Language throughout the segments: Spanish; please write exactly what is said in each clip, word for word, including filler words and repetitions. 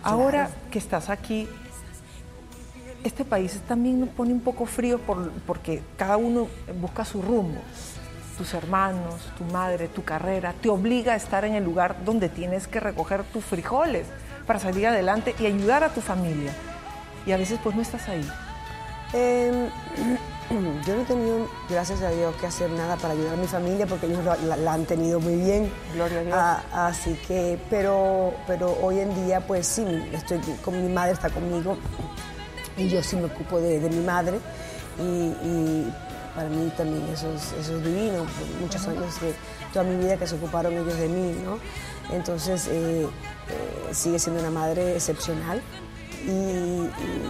Ahora Claro. que estás aquí, este país también nos pone un poco frío por, porque cada uno busca su rumbo. Tus hermanos, tu madre, tu carrera, te obliga a estar en el lugar donde tienes que recoger tus frijoles para salir adelante y ayudar a tu familia. Y a veces pues no estás ahí. Eh, yo no he tenido, gracias a Dios, que hacer nada para ayudar a mi familia porque ellos la, la- la han tenido muy bien. Gloria a Dios. Ah, así que, pero, pero hoy en día pues sí, estoy con mi madre, está conmigo y yo sí me ocupo de, de mi madre y, y para mí también eso es, eso es divino, por muchos años, que toda mi vida que se ocuparon ellos de mí, ¿no? Entonces eh, eh, sigue siendo una madre excepcional y, y-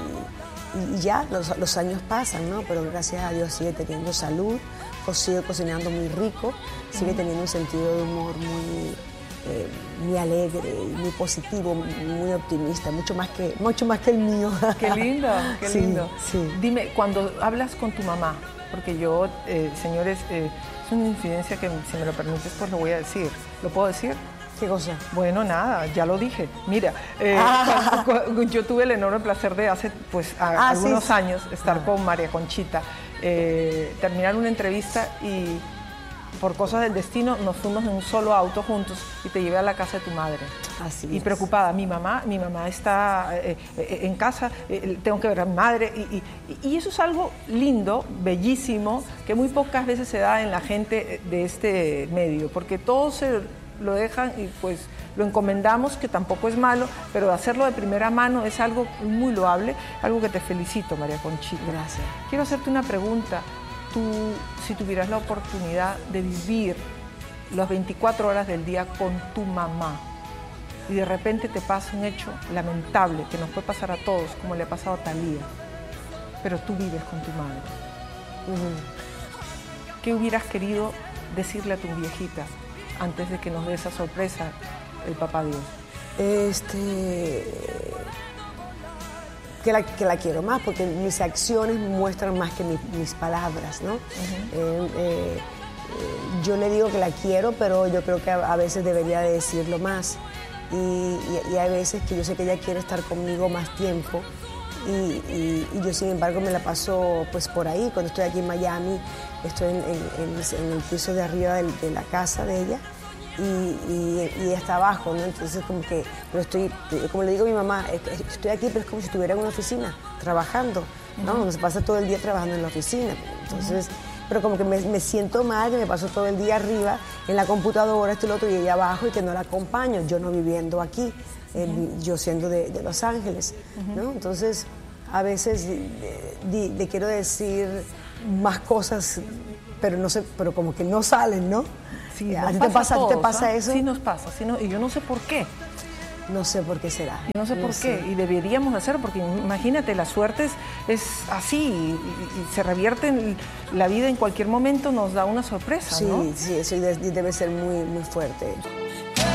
y ya los, los años pasan, ¿no? Pero gracias a Dios sigue teniendo salud, co- sigue cocinando muy rico, sigue teniendo un sentido de humor muy, eh, muy alegre, muy positivo, muy optimista, mucho más que, mucho más que el mío. Qué lindo, qué Sí, lindo. sí. Dime, cuando hablas con tu mamá, porque yo, eh, señores, eh, es una infidencia que si me lo permites, pues lo voy a decir. ¿Lo puedo decir? ¿Qué cosa? Bueno, nada, ya lo dije. Mira, eh, Ah. cuando- cu- yo tuve el enorme placer de hace pues, a- Ah, algunos sí. años estar Ah. con María Conchita, eh, terminar una entrevista y por cosas del destino nos fuimos en un solo auto juntos y te llevé a la casa de tu madre. Así Y es. preocupada, mi mamá, mi mamá está eh, eh, en casa, eh, tengo que ver a mi madre. Y, y- y eso es algo lindo, bellísimo, que muy pocas veces se da en la gente de este medio, porque todos se lo dejan y pues lo encomendamos, que tampoco es malo, pero hacerlo de primera mano es algo muy loable, algo que te felicito, María Conchita. Gracias. Quiero hacerte una pregunta. Tú, si tuvieras la oportunidad de vivir las veinticuatro horas del día con tu mamá y de repente te pasa un hecho lamentable que nos puede pasar a todos, como le ha pasado a Thalía, pero tú vives con tu madre, Ujú. ¿qué hubieras querido decirle a tu viejita antes de que nos dé esa sorpresa el papá Dios? Este, que la, que la quiero más, porque mis acciones muestran más que mi- mis palabras, ¿no? Eh, eh, eh, yo le digo que la quiero, pero yo creo que a, a veces debería de decirlo más. Y, y- y hay veces que yo sé que ella quiere estar conmigo más tiempo y, y- y yo sin embargo me la paso pues por ahí. Cuando estoy aquí en Miami, estoy en, en- en- en el piso de arriba del- de la casa de ella y, y- y ella está abajo, ¿no? Entonces como que, pero estoy, como le digo a mi mamá, es que estoy aquí pero es como si estuviera en una oficina, trabajando, ¿no? Uno se pasa todo el día trabajando en la oficina, entonces, pero como que me, me siento mal, que me paso todo el día arriba en la computadora, esto y lo otro, y ella abajo y que no la acompaño, yo no viviendo aquí, eh, vi- yo siendo de, de Los Ángeles, ¿no? Entonces, a veces eh, di- le quiero decir más cosas, pero no sé, pero como que no salen, ¿no? Sí, ¿A nos ti te pasa, a ti te todos, pasa ¿ah? eso? Sí nos pasa, sí, no- y yo no sé por qué. No sé por qué será. Yo no sé por qué, y deberíamos hacerlo, porque imagínate, la suerte es, es así, y, y- y se revierte en la vida en cualquier momento, nos da una sorpresa, Sí, ¿no? sí, eso de- debe ser muy, muy fuerte.